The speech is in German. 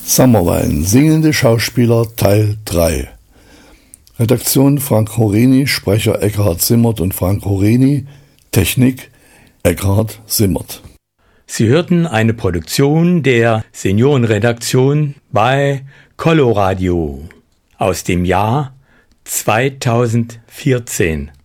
Sommerwein, singende Schauspieler Teil 3. Redaktion Frank Horeni, Sprecher Eckhard Simmert und Frank Horeni, Technik Eckhard Simmert. Sie hörten eine Produktion der Seniorenredaktion bei Coloradio aus dem Jahr 2014.